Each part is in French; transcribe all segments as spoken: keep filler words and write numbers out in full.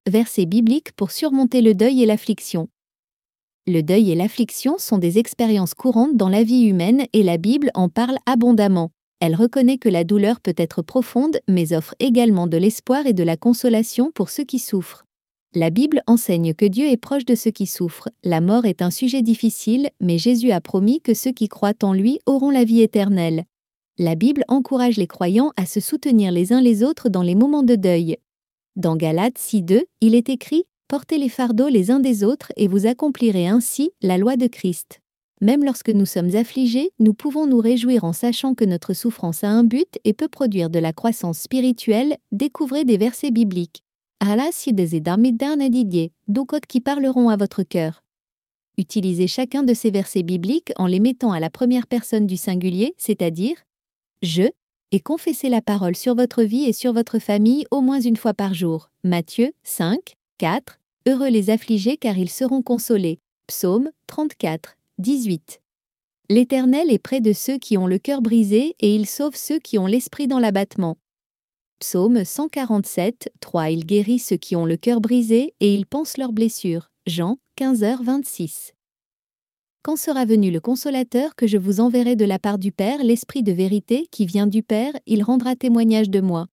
Versets bibliques pour surmonter le deuil et l'affliction. Le deuil et l'affliction sont des expériences courantes dans la vie humaine et la Bible en parle abondamment. Elle reconnaît que la douleur peut être profonde, mais offre également de l'espoir et de la consolation pour ceux qui souffrent. La Bible enseigne que Dieu est proche de ceux qui souffrent. La mort est un sujet difficile, mais Jésus a promis que ceux qui croient en lui auront la vie éternelle. La Bible encourage les croyants à se soutenir les uns les autres dans les moments de deuil. Dans Galates six deux, il est écrit « Portez les fardeaux les uns des autres et vous accomplirez ainsi la loi de Christ ». Même lorsque nous sommes affligés, nous pouvons nous réjouir en sachant que notre souffrance a un but et peut produire de la croissance spirituelle. Découvrez des versets bibliques. Allah si des darmidan à Didier, d'autres qui parleront à votre cœur. Utilisez chacun de ces versets bibliques en les mettant à la première personne du singulier, c'est-à-dire « je », et confessez la parole sur votre vie et sur votre famille au moins une fois par jour. Matthieu cinq, quatre. Heureux les affligés car ils seront consolés. Psaume trente-quatre, dix-huit. L'Éternel est près de ceux qui ont le cœur brisé et il sauve ceux qui ont l'esprit dans l'abattement. Psaume cent quarante-sept, trois. Il guérit ceux qui ont le cœur brisé et il panse leurs blessures. Jean quinze heures vingt-six. Quand sera venu le Consolateur que je vous enverrai de la part du Père, l'Esprit de vérité qui vient du Père, il rendra témoignage de moi.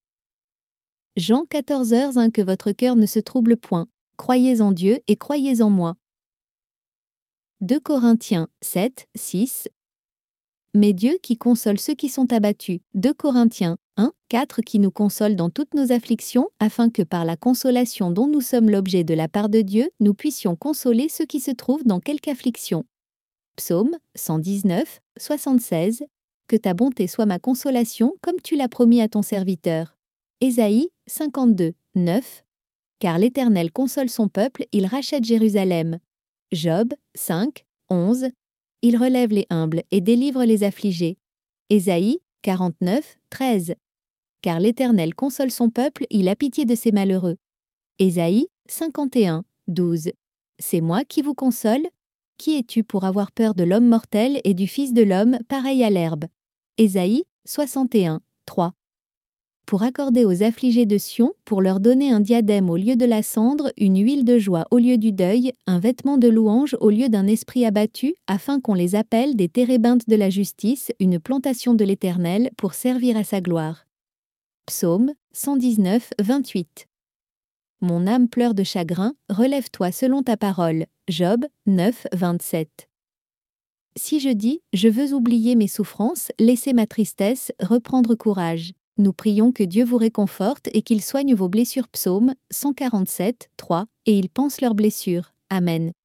Jean quatorze heures un. Que votre cœur ne se trouble point. Croyez en Dieu et croyez en moi. deux Corinthiens sept, six. Mais Dieu qui console ceux qui sont abattus. deux Corinthiens un, quatre. Qui nous console dans toutes nos afflictions, afin que par la consolation dont nous sommes l'objet de la part de Dieu, nous puissions consoler ceux qui se trouvent dans quelque affliction. Psaume cent dix-neuf, soixante-seize. Que ta bonté soit ma consolation, comme tu l'as promis à ton serviteur. Ésaïe cinquante-deux, neuf. Car l'Éternel console son peuple, il rachète Jérusalem. Job cinq, onze. Il relève les humbles et délivre les affligés. Ésaïe quarante-neuf, treize. Car l'Éternel console son peuple, il a pitié de ses malheureux. Ésaïe cinquante et un, douze. C'est moi qui vous console. Qui es-tu pour avoir peur de l'homme mortel et du Fils de l'homme, pareil à l'herbe? Ésaïe soixante et un, trois. Pour accorder aux affligés de Sion, pour leur donner un diadème au lieu de la cendre, une huile de joie au lieu du deuil, un vêtement de louange au lieu d'un esprit abattu, afin qu'on les appelle des térébintes de la justice, une plantation de l'Éternel, pour servir à sa gloire. Psaume cent dix-neuf, vingt-huit. Mon âme pleure de chagrin, relève-toi selon ta parole. Job neuf, vingt-sept. Si je dis, je veux oublier mes souffrances, laisser ma tristesse, reprendre courage. Nous prions que Dieu vous réconforte et qu'il soigne vos blessures. Psaume cent quarante-sept, trois, et il panse leurs blessures. Amen.